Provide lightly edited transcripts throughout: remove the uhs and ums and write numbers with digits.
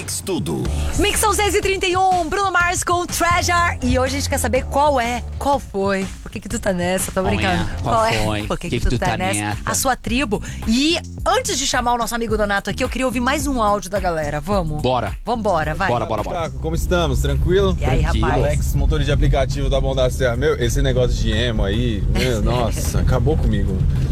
Mix Tudo. Mix são 6h31, Bruno Mars com Treasure. E hoje a gente quer saber qual foi. Por que tu tá nessa? Tô brincando. Qual foi? Por que tu tá nessa? A sua tribo. E antes de chamar o nosso amigo Donato aqui, eu queria ouvir mais um áudio da galera. Vamos? Bora. Vambora, vai. Bora. Caco, como estamos? Tranquilo? E aí, Tranquilo. rapaz? Alex, motor de aplicativo da Bom da Serra. Meu, esse negócio de emo aí, meu, nossa, acabou comigo.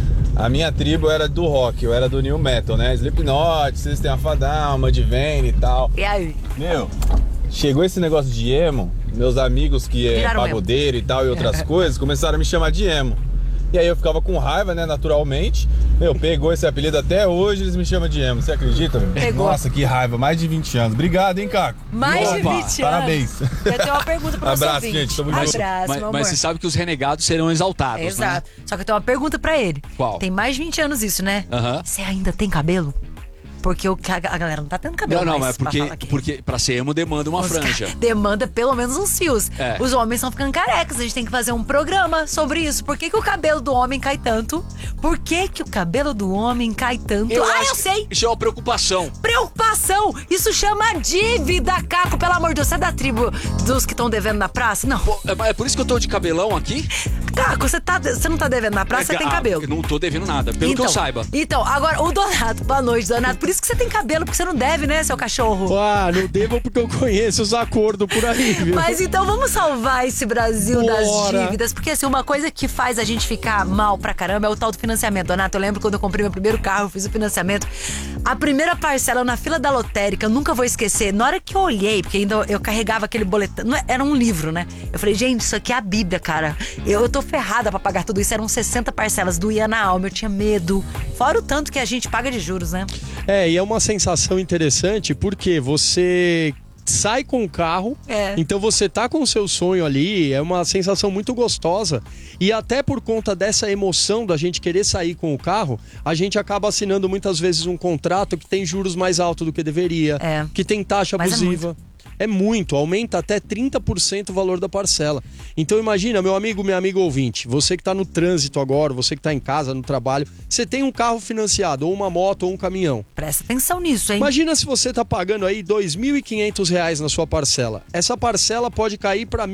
A minha tribo era do rock, eu era do new metal, né? Slipknot, System of a Down, Mudvayne e tal. E aí? Meu, chegou esse negócio de emo, meus amigos que é Viraram pagodeiro e tal e outras coisas, começaram a me chamar de emo. E aí eu ficava com raiva, né, naturalmente. Meu, pegou esse apelido até hoje, eles me chamam de emo. Você acredita, meu? Pegou. Nossa, que raiva, mais de 20 anos. Obrigado, hein, Caco? Mais de 20 anos. Parabéns. Eu tenho uma pergunta pro nosso Abraço, ouvinte. gente, tamo junto. Abraço, meu amor. Mas você sabe que os renegados serão exaltados, Exato. Só que eu tenho uma pergunta pra ele. Qual? Tem mais de 20 anos isso, né? Aham. Você ainda tem cabelo? Porque a galera não tá tendo cabelo Não, mais mas pra falar aqui. porque pra ser emo demanda uma franja. Demanda pelo menos uns fios. É. Os homens estão ficando carecas. A gente tem que fazer um programa sobre isso. Por que o cabelo do homem cai tanto? Por que o cabelo do homem cai tanto? Eu acho sei! que isso é uma preocupação. Preocupação! Isso chama dívida, Caco. Pelo amor de Deus, você é da tribo dos que estão devendo na praça? Não. Pô, é por isso que eu tô de cabelão aqui? Caco, você não tá devendo na praça, você tem cabelo. Eu não tô devendo nada, pelo que eu saiba. Então, agora, o Donato, boa noite, Donato. Por isso que você tem cabelo, porque você não deve, né, seu cachorro? Ah, não devo porque eu conheço os acordos por aí, viu? Mas então vamos salvar esse Brasil das Bora. dívidas. Porque assim, uma coisa que faz a gente ficar mal pra caramba é o tal do financiamento. Donato, eu lembro quando eu comprei meu primeiro carro, eu fiz o financiamento. A primeira parcela na fila da lotérica, eu nunca vou esquecer. Na hora que eu olhei, porque ainda eu carregava aquele boletim, era um livro, né? Eu falei, gente, isso aqui é a Bíblia, cara. Eu tô ferrada pra pagar tudo isso. Eram 60 parcelas, doía na alma, eu tinha medo. Fora o tanto que a gente paga de juros, né? É, e é uma sensação interessante porque você sai com o carro, então você tá com o seu sonho ali, é uma sensação muito gostosa. E até por conta dessa emoção da gente querer sair com o carro, a gente acaba assinando muitas vezes um contrato que tem juros mais altos do que deveria, que tem taxa abusiva. É muito, aumenta até 30% o valor da parcela. Então imagina, meu amigo, minha amiga ouvinte, você que está no trânsito agora, você que está em casa, no trabalho, você tem um carro financiado, ou uma moto, ou um caminhão. Presta atenção nisso, hein? Imagina se você está pagando aí R$ 2.500 na sua parcela. Essa parcela pode cair para R$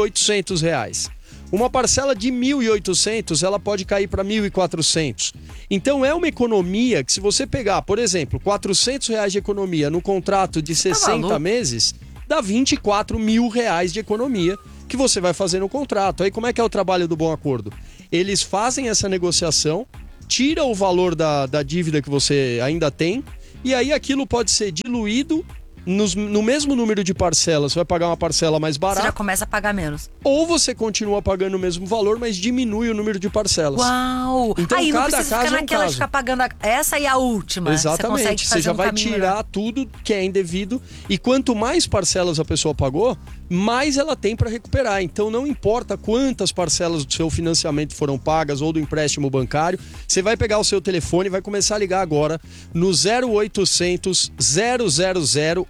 1.800. Uma parcela de 1.800, ela pode cair para 1.400. Então é uma economia que, se você pegar, por exemplo, R$ 400 de economia no contrato de 60 meses, dá R$ 24 mil de economia que você vai fazer no contrato. Aí como é que é o trabalho do Bom Acordo? Eles fazem essa negociação, tira o valor da dívida que você ainda tem, e aí aquilo pode ser diluído no mesmo número de parcelas. Você vai pagar uma parcela mais barata. Você já começa a pagar menos. Ou você continua pagando o mesmo valor, mas diminui o número de parcelas. Uau! Então aí não cada precisa caso ficar é um naquela de caso. ficar pagando essa e a última. Exatamente. Você já vai tirar tudo que é indevido, e quanto mais parcelas a pessoa pagou, mais ela tem para recuperar. Então não importa quantas parcelas do seu financiamento foram pagas ou do empréstimo bancário, você vai pegar o seu telefone e vai começar a ligar agora no 0800 000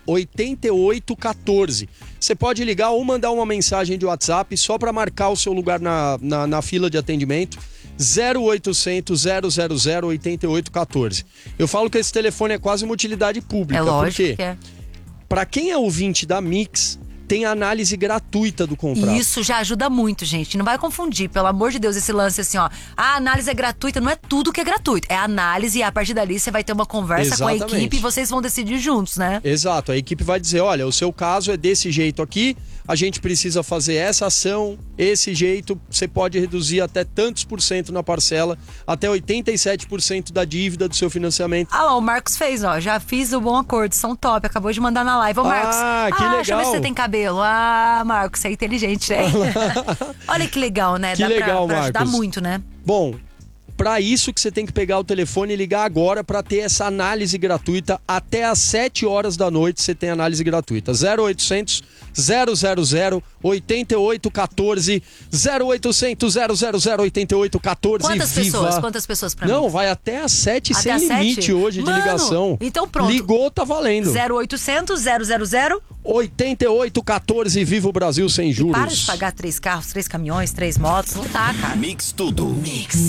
8814. Você pode ligar ou mandar uma mensagem de WhatsApp só para marcar o seu lugar na fila de atendimento. 0800 000 8814. Eu falo que esse telefone é quase uma utilidade pública. É lógico porque que é. Para quem é ouvinte da Mix, tem a análise gratuita do contrato. E isso já ajuda muito, gente. Não vai confundir, pelo amor de Deus, esse lance assim, ó. A análise é gratuita, não é tudo que é gratuito. É a análise, e a partir dali você vai ter uma conversa com a equipe e vocês vão decidir juntos, né? Exato, a equipe vai dizer, olha, o seu caso é desse jeito aqui, a gente precisa fazer essa ação, esse jeito, você pode reduzir até tantos por cento na parcela, até 87% da dívida do seu financiamento. Ah lá, o Marcos fez, ó. Já fiz o Bom Acordo, são top. Acabou de mandar na live. Ô, Marcos. Que legal. Deixa eu ver se você tem cabelo. Ah, Marcos, você é inteligente, né? Olha que legal, né? Que Dá legal, pra ajudar Marcos. muito, né? Bom, para isso que você tem que pegar o telefone e ligar agora para ter essa análise gratuita. Até às 7 horas da noite você tem análise gratuita. 0800 000 8814 0800 000 8814. Quantas pessoas? Quantas pessoas pra mim? Não, vai até às 7 Até sem às limite 7? hoje de Mano, ligação. então pronto. Ligou, tá valendo. 0800 000 8814, Viva o Brasil sem juros. Para de pagar 3 carros, 3 caminhões, 3 motos. Não tá, cara. Mix Tudo. Mix.